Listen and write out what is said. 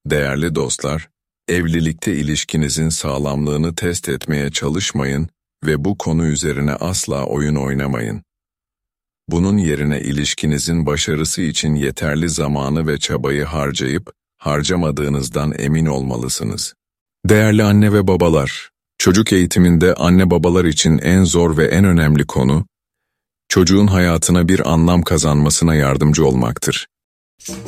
Değerli dostlar, evlilikte ilişkinizin sağlamlığını test etmeye çalışmayın ve bu konu üzerine asla oyun oynamayın. Bunun yerine ilişkinizin başarısı için yeterli zamanı ve çabayı harcamadığınızdan emin olmalısınız. Değerli anne ve babalar, çocuk eğitiminde anne babalar için en zor ve en önemli konu, çocuğun hayatına bir anlam kazanmasına yardımcı olmaktır.